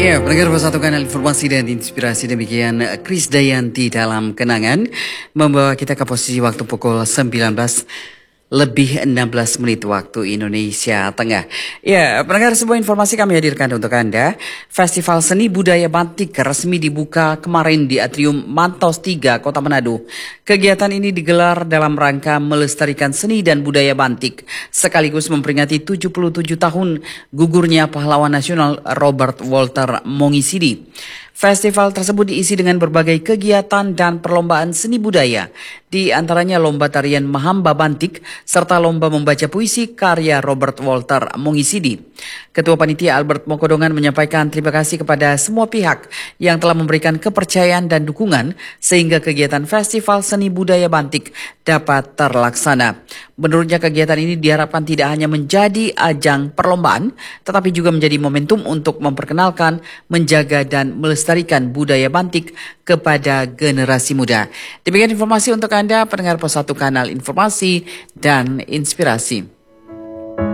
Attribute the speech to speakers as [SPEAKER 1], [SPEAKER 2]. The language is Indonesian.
[SPEAKER 1] Ya, pendengar satu kanal informasi dan inspirasi demikian Chris Dayanti dalam kenangan membawa kita ke posisi waktu pukul 19 lebih 16 menit waktu Indonesia Tengah. Ya, pendengar, sebuah informasi kami hadirkan untuk Anda. Festival Seni Budaya Batik resmi dibuka kemarin di Atrium Mantos 3, Kota Manado. Kegiatan ini digelar dalam rangka melestarikan seni dan budaya batik, sekaligus memperingati 77 tahun gugurnya pahlawan nasional Robert Walter Mongisidi. Festival tersebut diisi dengan berbagai kegiatan dan perlombaan seni budaya, di antaranya lomba tarian Mahamba Bantik serta lomba membaca puisi karya Robert Walter Mongisidi. Ketua Panitia Albert Mokodongan menyampaikan terima kasih kepada semua pihak yang telah memberikan kepercayaan dan dukungan sehingga kegiatan Festival Seni Budaya Bantik dapat terlaksana. Menurutnya kegiatan ini diharapkan tidak hanya menjadi ajang perlombaan, tetapi juga menjadi momentum untuk memperkenalkan, menjaga dan melestarikan budaya batik kepada generasi muda. Demikian informasi untuk Anda, pendengar Pos 1 Kanal Informasi dan Inspirasi.